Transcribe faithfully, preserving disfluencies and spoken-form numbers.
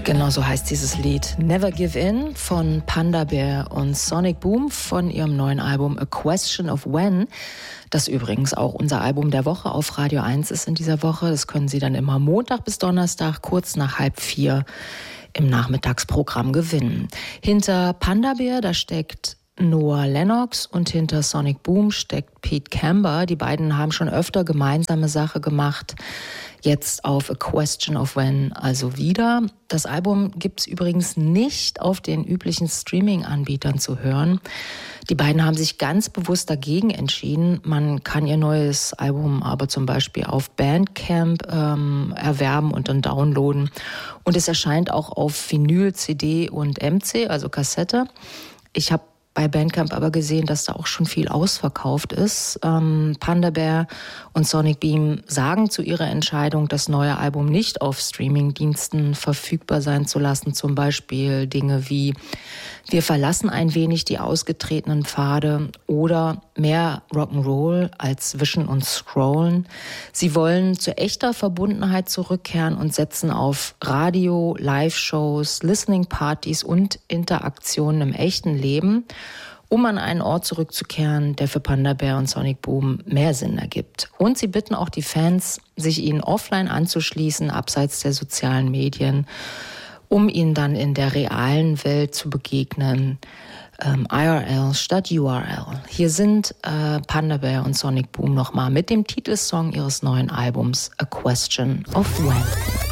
Genau so heißt dieses Lied Never Give In von Panda Bear und Sonic Boom von ihrem neuen Album A Question of When, das übrigens auch unser Album der Woche auf Radio eins ist in dieser Woche. Das können Sie dann immer Montag bis Donnerstag kurz nach halb vier im Nachmittagsprogramm gewinnen. Hinter Panda Bear, da steckt Noah Lennox und hinter Sonic Boom steckt Pete Camber. Die beiden haben schon öfter gemeinsame Sache gemacht. Jetzt auf A Question of When also wieder. Das Album gibt's übrigens nicht auf den üblichen Streaming-Anbietern zu hören. Die beiden haben sich ganz bewusst dagegen entschieden. Man kann ihr neues Album aber zum Beispiel auf Bandcamp ähm, erwerben und dann downloaden. Und es erscheint auch auf Vinyl, C D und M C, also Kassette. Ich habe bei Bandcamp aber gesehen, dass da auch schon viel ausverkauft ist. Ähm, Panda Bear und Sonic Boom sagen zu ihrer Entscheidung, das neue Album nicht auf Streamingdiensten verfügbar sein zu lassen. Zum Beispiel Dinge wie wir verlassen ein wenig die ausgetretenen Pfade oder mehr Rock'n'Roll als Wischen und Scrollen. Sie wollen zu echter Verbundenheit zurückkehren und setzen auf Radio, Live-Shows, Listening-Partys und Interaktionen im echten Leben, um an einen Ort zurückzukehren, der für Panda Bear und Sonic Boom mehr Sinn ergibt. Und sie bitten auch die Fans, sich ihnen offline anzuschließen, abseits der sozialen Medien, um ihnen dann in der realen Welt zu begegnen. Ähm, I R L statt U R L. Hier sind äh, Panda Bear und Sonic Boom nochmal mit dem Titelsong ihres neuen Albums A Question of When.